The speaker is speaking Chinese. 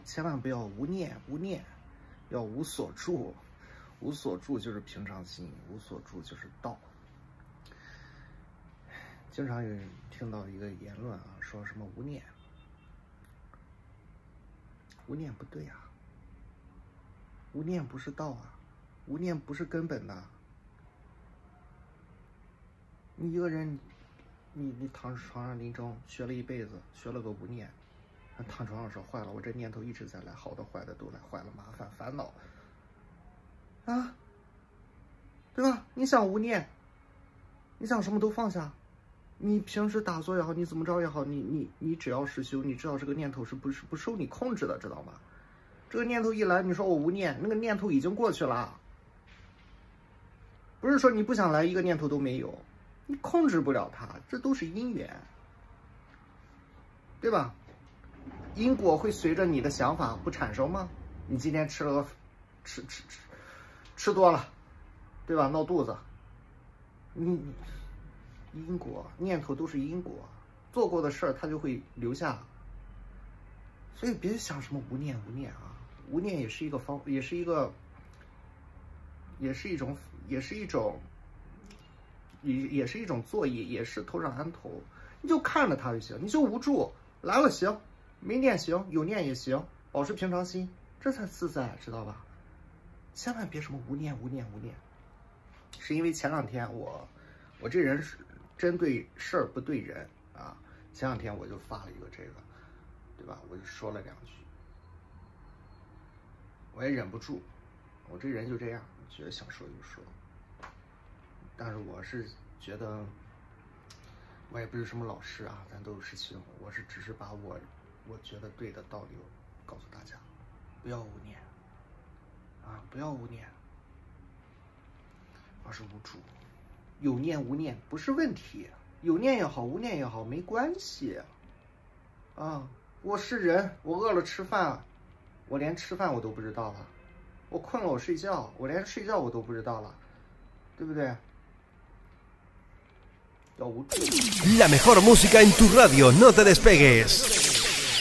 千万不要无念，要无所住。无所住就是平常心，无所住就是道。经常有人听到一个言论啊，说什么无念，无念不对啊，无念不是道啊，无念不是根本的。你一个人，你躺床上临终学了一辈子，学了个无念，躺床上说坏了，我这念头一直在来，好的坏的都来，坏了麻烦烦恼啊，对吧？你想无念，你想什么都放下。你平时打坐也好，你怎么着也好，你只要是修，你知道这个念头是不受你控制的，知道吗？这个念头一来，你说我无念，那个念头已经过去了。不是说你不想来，一个念头都没有，你控制不了它，这都是因缘，对吧？因果会随着你的想法不产生吗？你今天吃了个吃多了，对吧？闹肚子，因果念头都是因果，做过的事儿它就会留下，所以别想什么无念啊，无念也是一个也是一种作业，也是头上安头，你就看着它就行，你就无助，来了行，没念行，有念也行，保持平常心，这才自在，知道吧？千万别什么无念，是因为前两天我这人是针对事儿不对人啊，前两天我就发了一个这个，对吧？我就说了2句，我也忍不住，我这人就这样，觉得想说就说，但是我是觉得，我也不是什么老师啊，咱都是师兄，我只是把我觉得对的道理告诉大家，不要无念啊，不要无念，而是无助。有念无念不是问题，有念也好，无念也好，没关系啊。我是人，我饿了吃饭，我连吃饭我都不知道了；我困了我睡觉，我连睡觉我都不知道了，对不对？要无助。 La mejor música en tu radio, no te despegues.